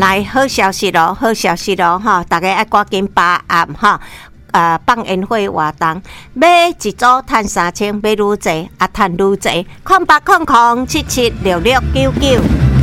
来，好消息咯，好消息咯，哈！大家要赶紧把握哈。放烟火活动，买一组赚3000，买愈多赚愈多。0800776699。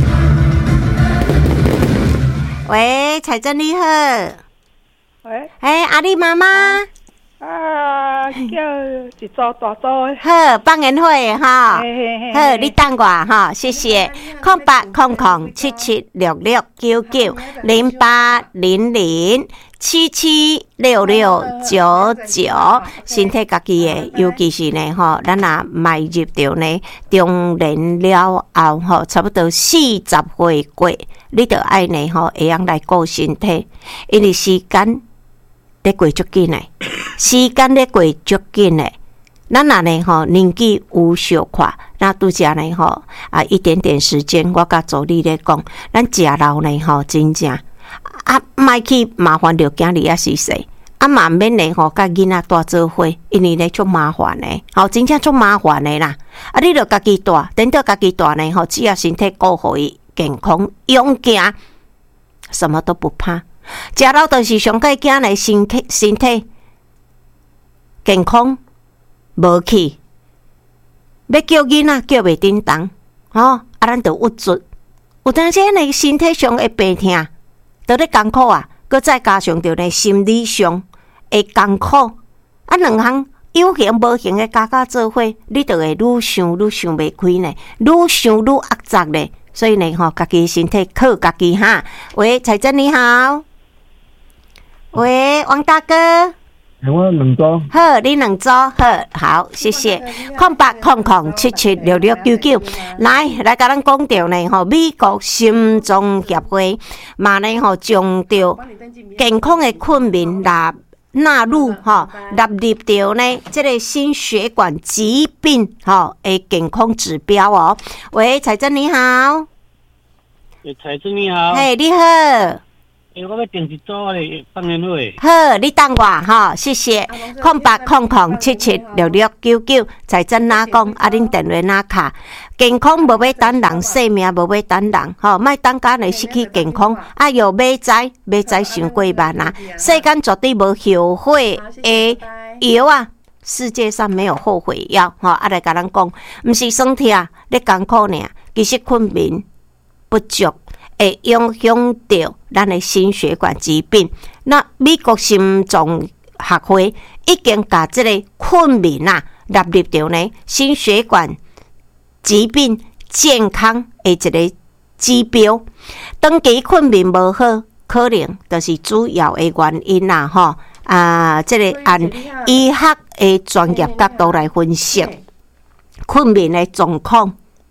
喂，彩珍你好。 喂。 阿丽妈妈。 叫一组大组的。 好，放烟火的哈。好，你等我哈，谢谢。0800776699，0800776699，身体家己的，尤其是呢吼，咱若迈入到呢中年了后吼，差不多40岁过，你着爱呢吼，会用来顾身体，因为时间咧过足紧的，时间咧过足紧的。咱若呢吼年纪有小快，那拄则呢吼一点点时间，我甲助理咧讲，咱食老呢吼真正莫去麻烦着囝儿仔细嘛免呢吼甲囡仔带做伙，因为呢足麻烦的，真正足麻烦的啦。你着家己带，等到家己带呢吼，只要身体顾好伊健康，勇行，什么都不怕。食老就是上介囝的身体健康。无去，要叫囡仔叫袂叮当，咱就郁卒。有当时呢，身体上会病痛，都咧艰苦啊，搁再加上着呢心理上会艰苦，两项有形无形的加做伙，你就会愈想袂开呢，愈想愈压榨呢。所以呢，家己身体靠家己哈。喂，彩珍你好。喂，王大哥。 我2组。 好，你2组，好，谢谢。0800776699，来，甲咱讲到呢吼，美国心脏协会嘛呢吼，将着健康的困眠纳入吼，纳入到呢这个心血管疾病的健康指标哦。喂，彩珍你好。 彩珍你好。 嘿，你好。 我要订一组的放烟火。 好，你等我哈，谢谢。0800776699，彩珍哪讲？恁电话哪卡？健康无要等人，生命无要等人，莫等甲呢失去健康。要买栽伤过慢啊！世间绝对无后悔的药啊！世界上没有后悔药，来甲咱讲，毋是酸痛，咧艰苦尔，其实困眠不足。会影响到咱的心血管疾病。那美国心脏协会已经把这个困眠纳入到呢心血管疾病健康的一个指标。长期困眠无好，可能就是主要的原因啦。这个按医学的专业角度来分析，困眠的状况。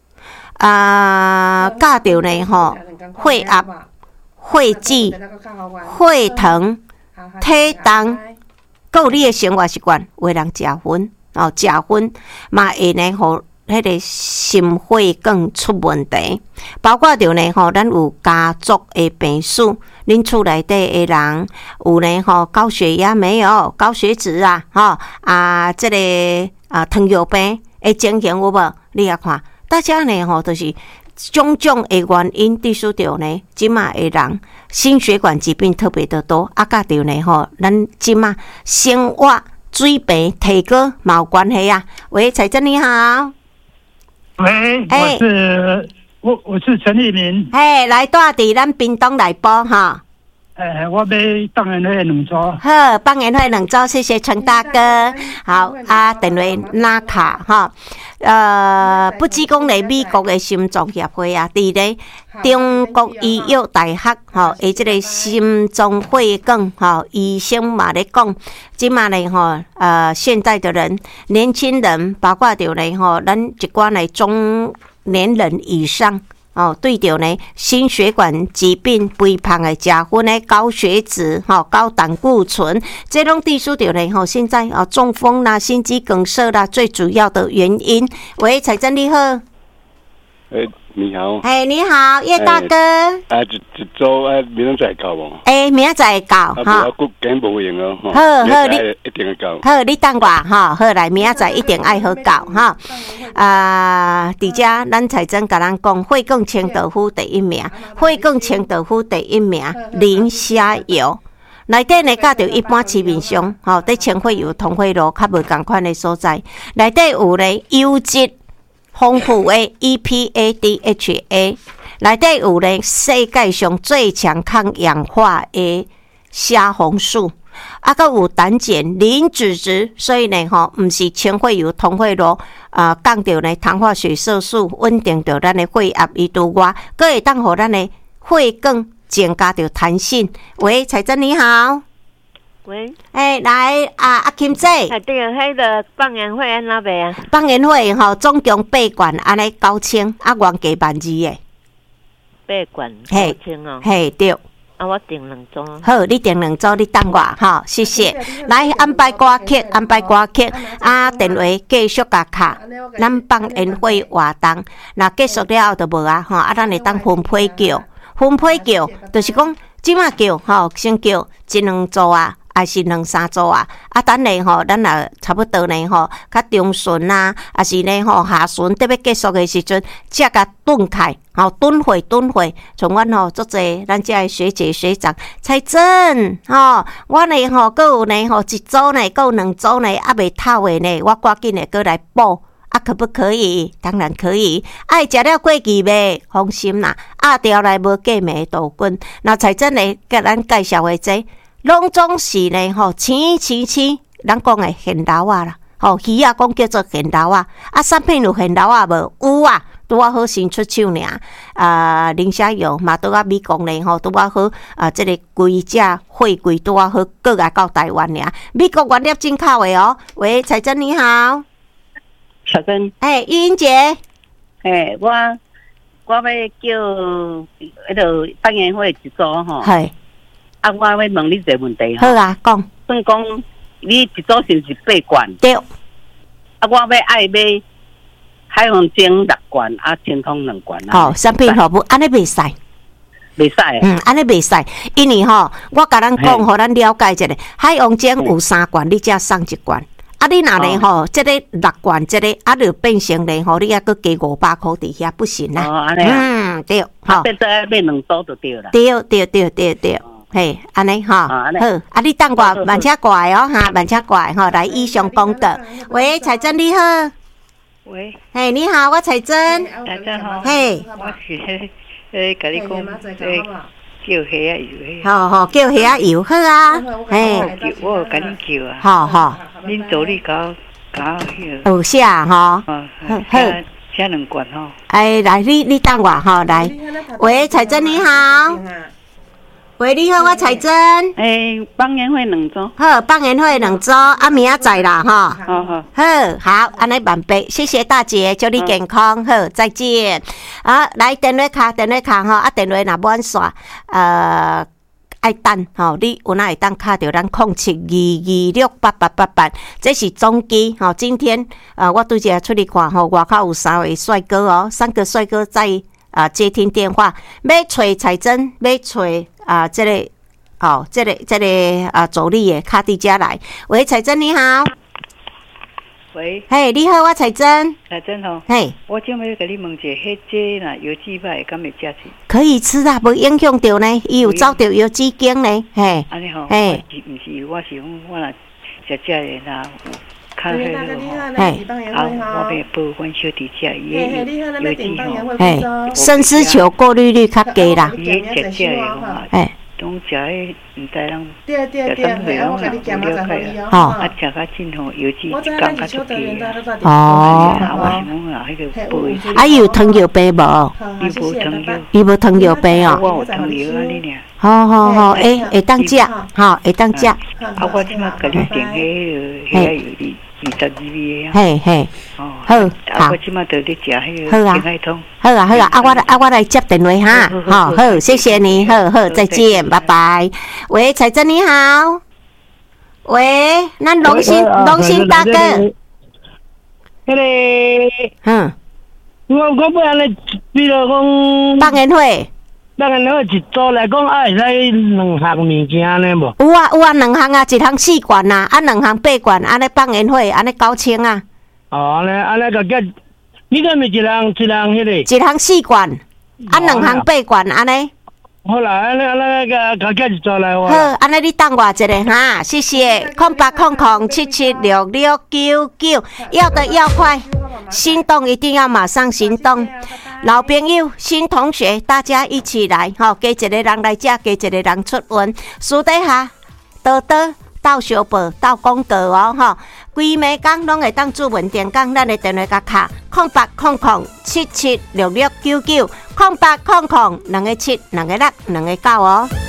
加着呢吼，血压、血脂、血糖、体重，还有你的生活习惯，有的人食薰嘛会呢吼，迄个心血管出问题，包括着呢吼，咱有家族的病史，恁厝内底的人有呢吼，高血压没有？高血脂这个糖尿病的情形有无？你也看。大家呢吼，就是种种的原因，致使着呢，即马的人心血管疾病特别的多，甲着呢吼，咱即马生活水平提高嘛有关系啊。喂，彩珍你好。 喂，我是陈立明。 来带伫咱屏东来播哈。 我要放烟火2组。 好，放烟火2组，谢谢陈大哥。好电话哪卡哈？不只讲咧美国的心脏协会啊，伫咧中国医药大学的这个心脏血管医生嘛咧讲，即嘛咧现在的人年轻人，包括着咧咱一寡咧中年人以上。对着呢心血管疾病、肥胖的食薰的高血脂、高胆固醇，这拢致使着呢现在中风啦、心肌梗塞啦，最主要的原因。喂，彩珍你好。 你好。 你好，叶大哥。 一周明仔载到无？ 明仔载到哈。我紧无用哦。 好，你一定会到。 好，你等我哈。好来，明仔载一定爱好到哈。伫遮咱财政甲咱讲，惠贡清道夫第一名，惠贡清道夫第一名，磷虾油。内底呢，甲着一般市面上，伫清惠油、通惠路较无共款的所在。内底有咧优质丰富的 EPA、DHA， 内底有咧世界上最强抗氧化的虾红素，还有胆碱、磷脂质，所以呢，毋是清惠油、通惠路降着呢糖化血色素，稳定着咱的血压以除外，佫会当互咱的血管增加着弹性。喂，彩珍你好。 喂， 来阿金姐， 对啊，迄个放烟火安怎卖啊？ 放烟火总共8罐，安尼9000，原价12000的。 8罐9000哦。 对。 我订2组。 好，你订2组，你等我谢谢。来安排歌曲，电话继续甲卡，咱放烟火活动，那结束了后就无啊咱会当分配叫，就是讲即马叫先叫1、2组还是2、3组等下咱也差不多呢较中旬还是呢下旬得要结束的时阵，才甲顿开顿会，像阮足济咱遮的学姐学长彩珍我呢佫有呢1组呢，佫有2组呢未透的呢，我赶紧的佫来补可不可以？当然可以。爱食了过期袂？放心啦，调来无过暝的豆棍。那彩珍呢，甲咱介绍的这拢总是呢青，咱讲的现捞啦。鱼讲叫做现捞产品有现捞无？有拄好先出手尔。磷虾油嘛拄美国呢拄好这个规只货柜拄好过来到台湾尔。美国原料进口的喂，彩珍你好。 小珍， 玉英姐， 我要叫迄个放烟火1组系。 我要问你一个问题好讲。 算讲你1组是不是8罐？ 对。 我爱买海洋精6罐，清通2罐。 产品不？安尼袂使。 袂使。 安尼袂使，因为我甲咱讲，互咱了解一下，海洋精有3罐，你才送1罐。你若呢这个6罐，这个就变成呢你还佫加500块伫遐，不行啦。对。 变做爱买2组就对啦。 对。嘿，安尼好，你等我慢车过来慢车过来来以上讲的。喂，彩珍你好。 喂。 你好，我彩珍。 大家好。 嘿。 我是甲你讲叫虾油。 叫虾油好我有甲你叫恁助理搞有写好。 写2罐来你等我来。喂，彩珍你好。喂，你好，我彩珍。 放烟火2组。 好，放烟火2组，明仔载啦好，安尼万倍，谢谢大姐，祝你健康，好，再见。来电话卡电话若满线，爱等你有哪会当卡到咱0722268888，这是总机今天我拄则出去看外口有3位帅哥3个帅哥在接听电话，要找彩珍，要找这个助理的卡伫遮来。喂，彩珍你好。 喂。 你好，我彩珍。 彩珍我今要甲你问一下，迄这若油脂歹，敢会食起？ 可以吃无影响到呢，伊有走着油脂精呢。 安尼毋是，我是讲我若食的若较迄个我要补阮小弟食伊的油脂深丝球过滤率较低啦。 伊食的拢食迄毋知人食啥货拢有了解食较真油脂感较足低我是讲迄个补。 伊有糖尿病无？伊无糖尿病我有糖尿安尼尔。 好，会当食，会当食。 我即马甲你订迄22 嘿，好， 我即马在咧食迄个健海通。 好，我来接电话好，谢谢你，好，再见，拜拜。喂，彩珍你好。喂，咱龙兴大哥。 我不安尼，比如讲放烟会。 放烟火一组来讲，会使2项物件呢无？ 有啊，2项啊，一项4罐啊，2项8罐，安尼放烟火，安尼9000啊。 哦，安尼个计，你个咪一人迄个？ 一项4罐，2项8罐，安尼。 好啦，安尼个计一组来哇。 好，安尼你等我一下哈，谢谢。0800776699，要的要快，心动一定要马上行动。老朋友、新同学，大家一起来，加一个人来遮，加一个人出运，私底下多到小报、到广告哦，规暝工拢会当注文电讲，咱的电话甲卡0800776699，0800272629哦。